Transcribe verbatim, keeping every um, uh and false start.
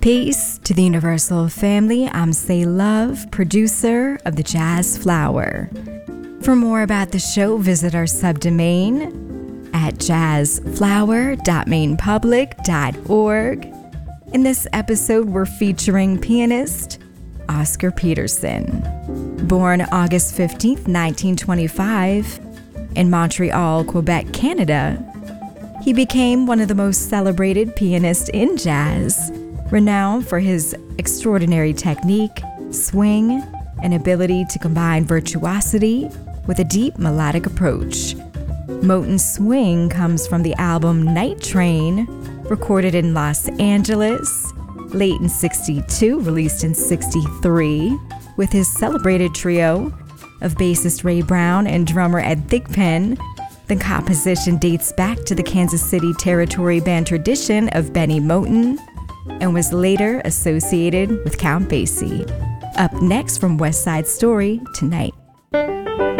Peace to the Universal family. I'm Say Love, producer of the Jazz Flower. For more about the show, visit our subdomain at jazz flower dot maine public dot org. In this episode, we're featuring pianist Oscar Peterson. Born August fifteenth, nineteen twenty-five, in Montreal, Quebec, Canada, he became one of the most celebrated pianists in jazz, renowned for his extraordinary technique, swing, and ability to combine virtuosity with a deep melodic approach. Moten's swing comes from the album Night Train, recorded in Los Angeles, late in sixty-two, released in sixty-three, with his celebrated trio of bassist Ray Brown and drummer Ed Thigpen. The composition dates back to the Kansas City Territory band tradition of Benny Moten and was later associated with Count Basie. Up next from West Side Story, Tonight.